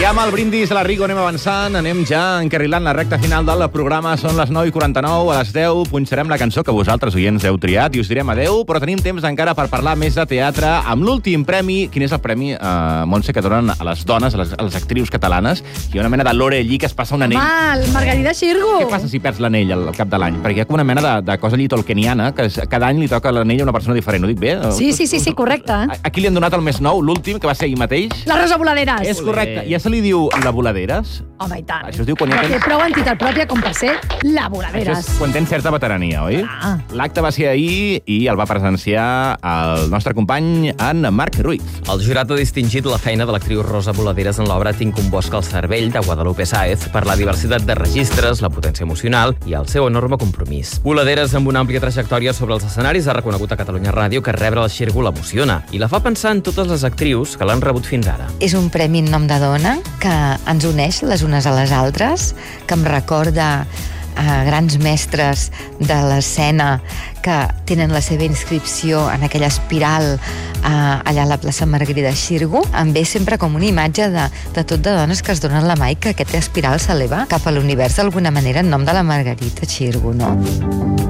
I amb el brindis a la Rigo anem avançant, anem ja encarrilant la recta final del programa. Són les 9:49, a les 10 punxarem la cançó que vosaltres, oients, heu triat i us direm adeu, però tenim temps encara per parlar més de teatre amb l'últim premi. Quin és el premi, Montse, que donen a les dones, a les actrius catalanes? Hi ha una mena de Lore allí que es passa un anell. Home, el Margarida Xirgu. Què passa si perds l'anell al cap de l'any? Perquè hi ha com una mena de cosa allí tolkieniana, que cada any li toca l'anell a una persona diferent. Ho dic bé? Sí, correcte. A qui li han donat el més nou, l'últim, que va ser ahir mateix? La Rosa Voladeras. És correcte. Ja se li diu la Voladeras? Home, i tant. Això es diu quan ja té tens... prou entitat pròpia com per ser la Això Voladeras. és quan tens certa veterania, oi? Ah. L'acte va ser ahir i el va presenciar el nostre company, en Marc Ruiz. El jurat ha distingit la feina de l'actriu Rosa Voladeras en l'obra Tinc un bosc al cervell, de Guadalupe Sáez, per la diversitat de registres, la potència emocional i el seu enorme compromís. Voladeras, amb una àmplia trajectòria sobre els escenaris, ha reconegut a Catalunya Ràdio que rebre el Xirgu l'emociona i la fa pensar en totes les actrius que l'han rebut fins ara. És un premi en nom de dona que ens uneix les unes a les altres, que em recorda a grans mestres de l'escena que tenen la seva inscripció en aquella espiral allà a la plaça Margarida Xirgu. Em ve sempre com una imatge de tot de dones que es donen la mà i que aquesta espiral s'eleva cap a l'univers d'alguna manera en nom de la Margarida Xirgu, no?